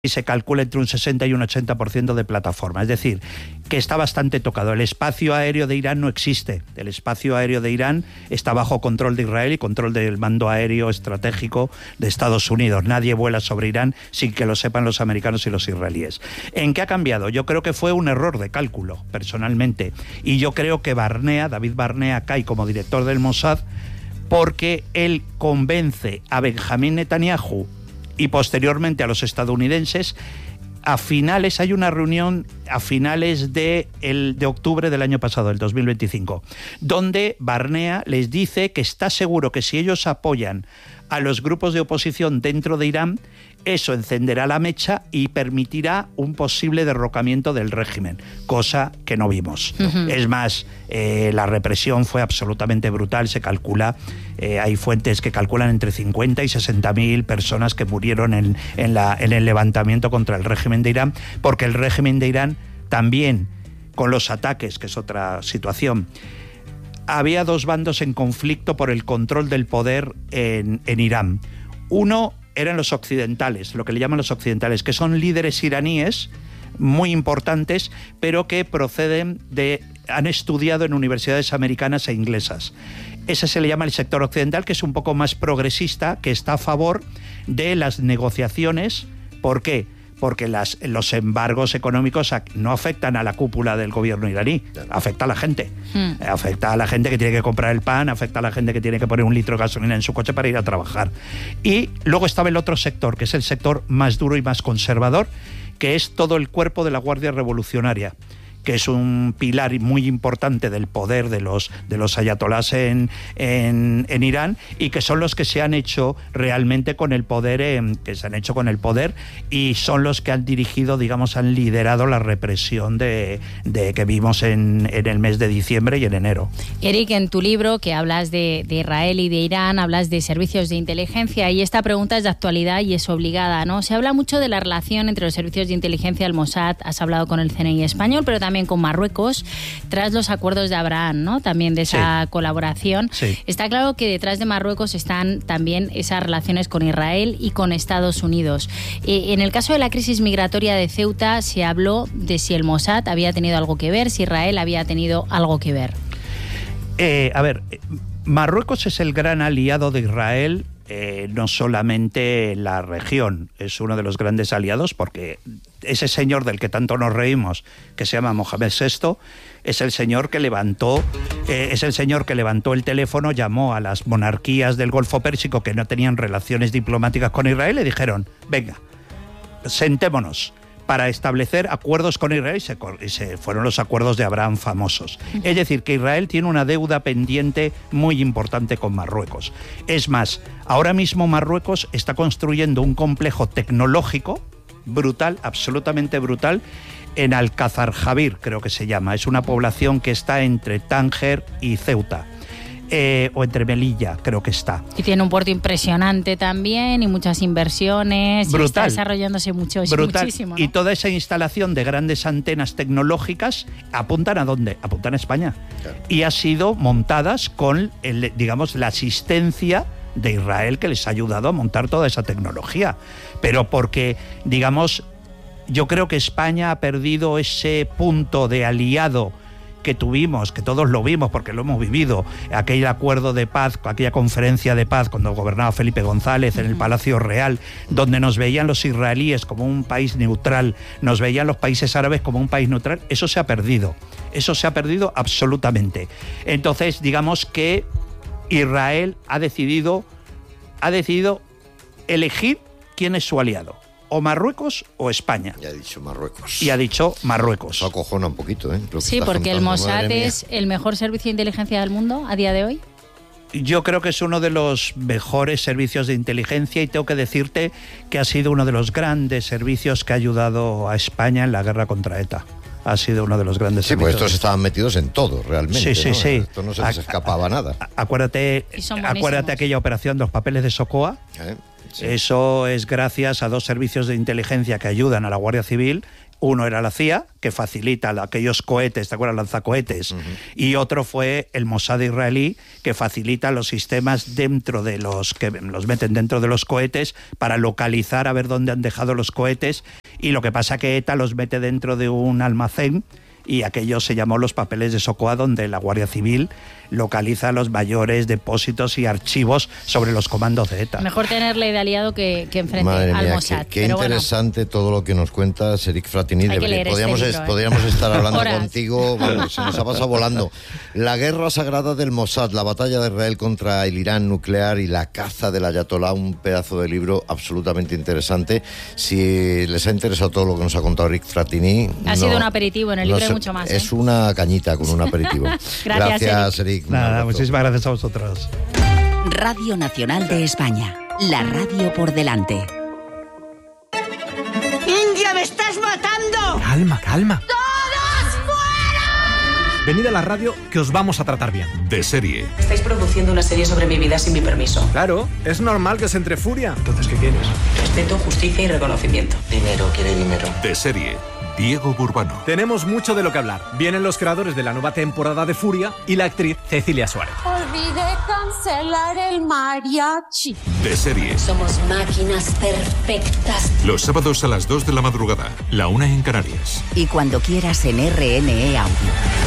y se calcula entre un 60 y un 80% de plataforma. Es decir, que está bastante tocado. El espacio aéreo de Irán no existe. El espacio aéreo de Irán está bajo control de Israel y control del mando aéreo estratégico de Estados Unidos. Nadie vuela sobre Irán sin que lo sepan los americanos y los israelíes. ¿En qué ha cambiado? Yo creo que fue un error de cálculo, personalmente. Y yo creo que David Barnea, cae como director del Mossad porque él convence a Benjamín Netanyahu y posteriormente a los estadounidenses. Hay una reunión a finales de octubre del año pasado, del 2025, donde Barnea les dice que está seguro que si ellos apoyan a los grupos de oposición dentro de Irán, eso encenderá la mecha y permitirá un posible derrocamiento del régimen, cosa que no vimos. Es más, la represión fue absolutamente brutal. Se calcula, hay fuentes que calculan entre 50 y 60.000 personas que murieron en el levantamiento contra el régimen de Irán, porque el régimen de Irán también, con los ataques, que es otra situación, había dos bandos en conflicto por el control del poder en Irán. Uno eran los occidentales, lo que le llaman los occidentales, que son líderes iraníes muy importantes, pero que han estudiado en universidades americanas e inglesas. Ese se le llama el sector occidental, que es un poco más progresista, que está a favor de las negociaciones. ¿Por qué? Porque los embargos económicos no afectan a la cúpula del gobierno iraní, afecta a la gente. Afecta a la gente que tiene que comprar el pan, afecta a la gente que tiene que poner un litro de gasolina en su coche para ir a trabajar. Y luego estaba el otro sector, que es el sector más duro y más conservador, que es todo el cuerpo de la Guardia Revolucionaria, que es un pilar muy importante del poder de los ayatolás en Irán, y que son los que se han hecho realmente con el poder, y son los que han dirigido, han liderado la represión de que vimos en el mes de diciembre y en enero. Eric, en tu libro, que hablas de Israel y de Irán, hablas de servicios de inteligencia, y esta pregunta es de actualidad y es obligada, ¿no? Se habla mucho de la relación entre los servicios de inteligencia del Mossad, has hablado con el CNI español, pero también con Marruecos, tras los acuerdos de Abraham, ¿no? También de esa colaboración. Sí. Está claro que detrás de Marruecos están también esas relaciones con Israel y con Estados Unidos. En el caso de la crisis migratoria de Ceuta, se habló de si el Mossad había tenido algo que ver, si Israel había tenido algo que ver. Marruecos es el gran aliado de Israel, no solamente en la región, es uno de los grandes aliados, porque ese señor del que tanto nos reímos, que se llama Mohamed VI, es el señor que levantó el teléfono, llamó a las monarquías del Golfo Pérsico que no tenían relaciones diplomáticas con Israel y dijeron: venga, sentémonos para establecer acuerdos con Israel, y se fueron los acuerdos de Abraham famosos. Es decir, que Israel tiene una deuda pendiente muy importante con Marruecos. Es más, ahora mismo Marruecos está construyendo un complejo tecnológico brutal, absolutamente brutal, en Alcázar Jabir, creo que se llama. Es una población que está entre Tánger y Ceuta. O entre Melilla, creo que está. Y tiene un puerto impresionante también y muchas inversiones. Brutal. Está desarrollándose muchísimo, ¿no? Y toda esa instalación de grandes antenas tecnológicas apuntan ¿a dónde? Apuntan a España. Claro. Y ha sido montadas con, la asistencia de Israel, que les ha ayudado a montar toda esa tecnología. Pero porque, yo creo que España ha perdido ese punto de aliado que tuvimos, que todos lo vimos porque lo hemos vivido, aquel acuerdo de paz, aquella conferencia de paz cuando gobernaba Felipe González en el Palacio Real, donde nos veían los israelíes como un país neutral, nos veían los países árabes como un país neutral. Eso se ha perdido absolutamente. Entonces, que Israel ha decidido elegir quién es su aliado, o Marruecos o España. Y ha dicho Marruecos. Eso acojona un poquito, Sí, porque el Mossad es el mejor servicio de inteligencia del mundo a día de hoy. Yo creo que es uno de los mejores servicios de inteligencia, y tengo que decirte que ha sido uno de los grandes servicios que ha ayudado a España en la guerra contra ETA. Ha sido uno de los grandes servicios. Sí, pues estos estaban metidos en todo, realmente. Sí. Esto no se les escapaba nada. Acuérdate aquella operación de los papeles de Socoa. Sí. Eso es gracias a 2 servicios de inteligencia que ayudan a la Guardia Civil. Uno era la CIA, que facilita aquellos cohetes, ¿te acuerdas? Lanzacohetes. Y otro fue el Mossad israelí, que facilita los sistemas dentro de que los meten dentro de los cohetes para localizar a ver dónde han dejado los cohetes. Y lo que pasa que ETA los mete dentro de un almacén, y aquello se llamó los papeles de Sokoa, donde la Guardia Civil localiza los mayores depósitos y archivos sobre los comandos de ETA. Mejor tenerle de aliado que enfrente Madre al mía, Mossad. qué interesante todo lo que nos cuentas, Eric Frattini. Podríamos estar hablando contigo, bueno, se nos ha pasado volando. La guerra sagrada del Mossad, la batalla de Israel contra el Irán nuclear y la caza del Ayatolá, un pedazo de libro absolutamente interesante. Si les ha interesado todo lo que nos ha contado Eric Frattini... Ha sido un aperitivo, en el libro hay mucho más. Es una cañita con un aperitivo. Gracias, Eric. Nada, muchísimas gracias a vosotros. Radio Nacional de España, la radio por delante. ¡India, me estás matando! Calma. ¡Todos fuera! Venid a la radio que os vamos a tratar bien. De serie. Estáis produciendo una serie sobre mi vida sin mi permiso. Claro, es normal que se entre furia. Entonces, ¿qué quieres? Respeto, justicia y reconocimiento. Dinero, quiere dinero. De serie. Diego Burbano. Tenemos mucho de lo que hablar. Vienen los creadores de la nueva temporada de Furia y la actriz Cecilia Suárez. Olvidé cancelar el mariachi. De serie. Somos máquinas perfectas. Los sábados a las 2 de la madrugada, la 1 en Canarias. Y cuando quieras en RNE Audio.